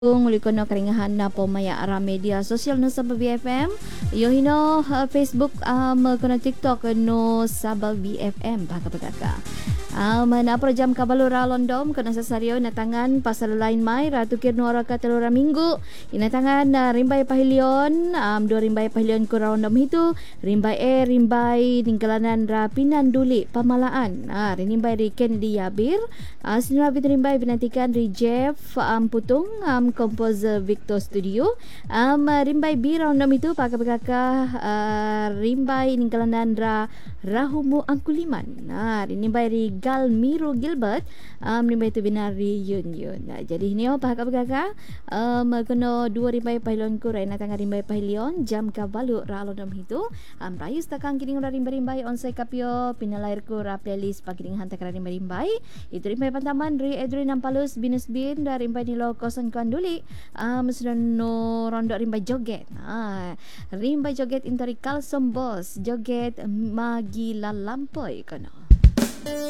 Muli kono keringahan na po maya ara media sosial no Sabah BFM. Yo hino Facebook kono TikTok no Sabah BFM pagka. Mana jam kabalura londom kono sa saryo na tangan pasal lain mai ratu kirno ora ka telura minggu. Inatangan na rimbay pahilyon do rimbay pahilyon ko rondom hitu rimbay tingkalanan rapinan duli pamalaan. Rinimbay ri Kennedy Yabir. Sinabit rimbay binantikan ri Jeff Putung composer Victor Studio. Rimbay bira rondom itu pagka rimbay tingkalanan Rahumu Angkuliman. Rinimbay ri Galmiro Gilbert. Rimbay itu binari yun. Jadi ini pagka magkuno dua rimbay pahilyon ko rin natanga rimbay pahilyon jam kabalu ralo dom hitu rayus takang kining rimbay onsay kapyo pinalair ko ra playlist pagining hantak ra rimbay itu rimbay pantaman ri Edwin Nampalus binusbin dari rimbay nilo kosan kanduli sudan no rondo rimbay joget rimbay joget intari kalsom boss joget magilalampoy kono.